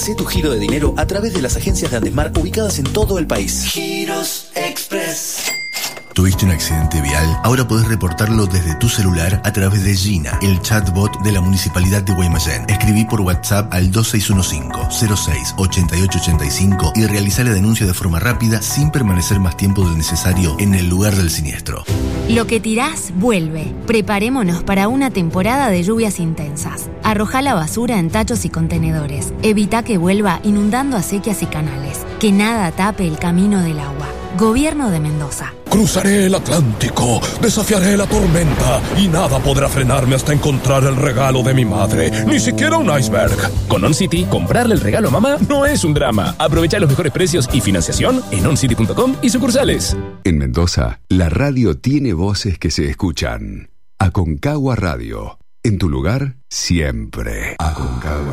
Hacé tu giro de dinero a través de las agencias de Andesmar ubicadas en todo el país. Giros Express. ¿Tuviste un accidente vial? Ahora podés reportarlo desde tu celular a través de Gina, el chatbot de la Municipalidad de Guaymallén. Escribí por WhatsApp al 2615-06-8885 y realizá la denuncia de forma rápida sin permanecer más tiempo del necesario en el lugar del siniestro. Lo que tirás, vuelve. Preparémonos para una temporada de lluvias intensas. Arrojá la basura en tachos y contenedores. Evita que vuelva inundando acequias y canales. Que nada tape el camino del agua. Gobierno de Mendoza. Cruzaré el Atlántico, desafiaré la tormenta y nada podrá frenarme hasta encontrar el regalo de mi madre, ni siquiera un iceberg. Con OnCity, comprarle el regalo a mamá no es un drama. Aprovecha los mejores precios y financiación en oncity.com y sucursales. En Mendoza, la radio tiene voces que se escuchan. Aconcagua Radio. En tu lugar, siempre. Aconcagua